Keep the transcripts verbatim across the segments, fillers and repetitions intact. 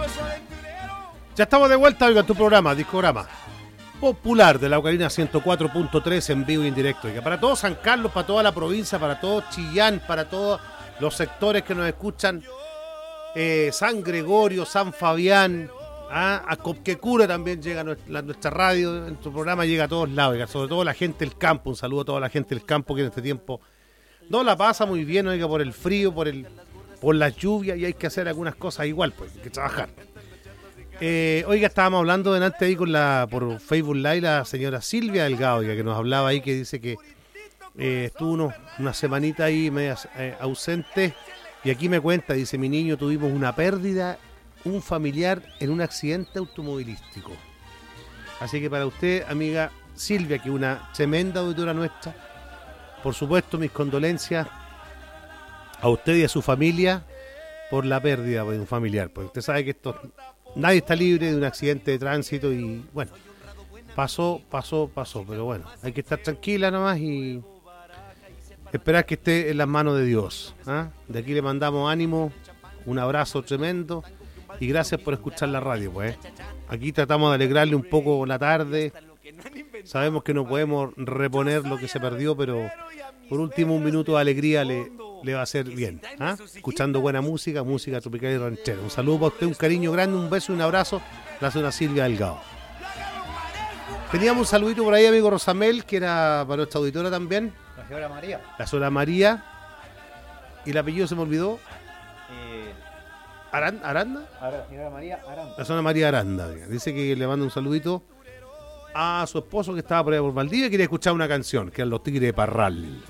Ya estamos de vuelta, oiga, tu programa, discograma popular de la Ocarina ciento cuatro punto tres en vivo y en directo. Oiga, para todo San Carlos, para toda la provincia, para todo Chillán, para todos los sectores que nos escuchan, eh, San Gregorio, San Fabián, ah, a Copquecura también llega nuestra, nuestra radio, en tu programa llega a todos lados, oiga, sobre todo la gente del campo. Un saludo a toda la gente del campo que en este tiempo no la pasa muy bien, oiga, por el frío, por el por las lluvias, y hay que hacer algunas cosas igual, pues, hay que trabajar. Eh, oiga, estábamos hablando delante ahí con la por Facebook Live la señora Silvia Delgado, oiga, que nos hablaba ahí, que dice que eh, estuvo unos, una semanita ahí media eh, ausente, y aquí me cuenta, dice, mi niño, tuvimos una pérdida, un familiar en un accidente automovilístico. Así que para usted, amiga Silvia, que es una tremenda auditora nuestra, por supuesto, mis condolencias a usted y a su familia por la pérdida de un familiar, porque usted sabe que esto, nadie está libre de un accidente de tránsito y bueno, pasó, pasó, pasó, pero bueno, hay que estar tranquila nomás y esperar que esté en las manos de Dios, ¿eh? De aquí le mandamos ánimo, un abrazo tremendo y gracias por escuchar la radio, pues. Aquí tratamos de alegrarle un poco la tarde, sabemos que no podemos reponer lo que se perdió, pero por último un minuto de alegría le, le va a hacer bien, ¿eh? Escuchando buena música, música tropical y ranchera. Un saludo para usted, un cariño grande, un beso y un abrazo, la señora Silvia Delgado. Teníamos un saludito por ahí, amigo Rosamel, que era para nuestra auditora también. La señora María. La señora María. ¿Y el apellido se me olvidó? Eh, ¿Aran, ¿Aranda? La señora María Aranda. La señora María Aranda. Dice que le manda un saludito a su esposo que estaba por allá por Valdivia y quería escuchar una canción, que eran Los Tigres de Parral.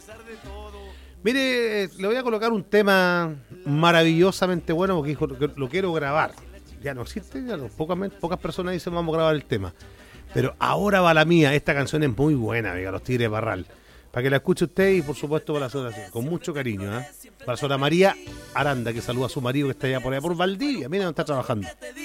Mire, le voy a colocar un tema maravillosamente bueno porque dijo, lo quiero grabar. Ya no existe, ya no, pocas, pocas personas dicen vamos a grabar el tema. Pero ahora va la mía, esta canción es muy buena, amiga, Los Tigres de Parral. Para que la escuche usted y por supuesto para la señora, con mucho cariño, ¿eh? Para la señora María Aranda, que saluda a su marido que está allá por allá por Valdivia, mira dónde está trabajando.